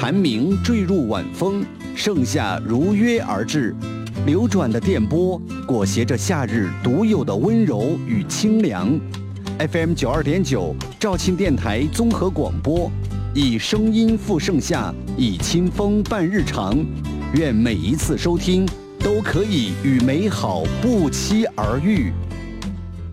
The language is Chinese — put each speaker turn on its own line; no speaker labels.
蝉鸣坠入晚风，盛夏如约而至。流转的电波裹挟着夏日独有的温柔与清凉。FM 92.9肇庆电台综合广播，以声音赴盛夏，以清风伴日常。愿每一次收听都可以与美好不期而遇。